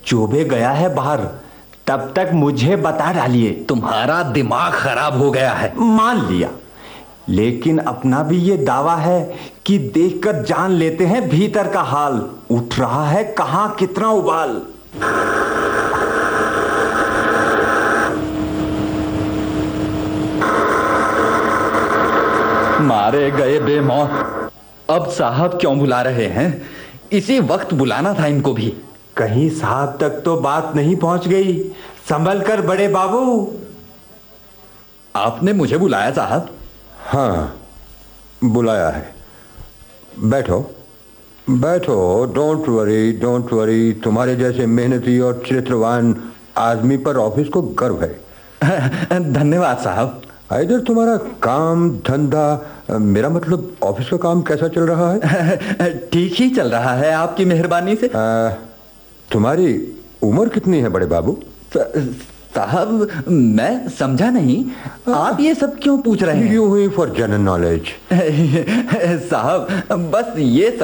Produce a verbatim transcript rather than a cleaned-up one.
चोबे गया है बाहर, तब तक मुझे बता डालिए। तुम्हारा दिमाग खराब हो गया है। मान लिया, लेकिन अपना भी ये दावा है कि देखकर जान लेते हैं भीतर का हाल। उठ रहा है कहां कितना उबाल। मारे गए बेमौत। अब साहब क्यों बुला रहे हैं? इसी वक्त बुलाना था इनको भी। कहीं साहब तक तो बात नहीं पहुंच गई। संभल कर बड़े बाबू। आपने मुझे बुलाया साहब? हाँ, बुलाया है। बैठो बैठो, डोंट वरी डोंट वरी। तुम्हारे जैसे मेहनती और चरित्रवान आदमी पर ऑफिस को गर्व है। धन्यवाद साहब। इधर तुम्हारा काम धंधा, मेरा मतलब ऑफिस का काम कैसा चल रहा है? ठीक ही चल रहा है आपकी मेहरबानी से। आ, तुम्हारी उम्र कितनी है बड़े बाबू? साहब मैं समझा नहीं, आप ये सब क्यों पूछ रहे हैं? यूं ही फॉर जनरल नॉलेज। साहब बस ये सब